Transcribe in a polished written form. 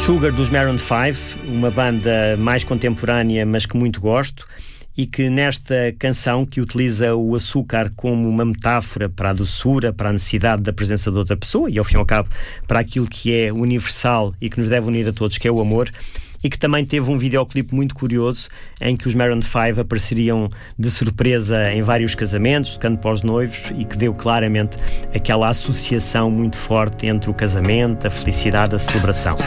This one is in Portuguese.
Sugar dos Maroon 5, uma banda mais contemporânea, mas que muito gosto, e que nesta canção, que utiliza o açúcar como uma metáfora para a doçura, para a necessidade da presença de outra pessoa e, ao fim e ao cabo, para aquilo que é universal e que nos deve unir a todos, que é o amor, e que também teve um videoclipe muito curioso em que os Maroon 5 apareceriam de surpresa em vários casamentos, tocando para os noivos, e que deu claramente aquela associação muito forte entre o casamento, a felicidade, a celebração.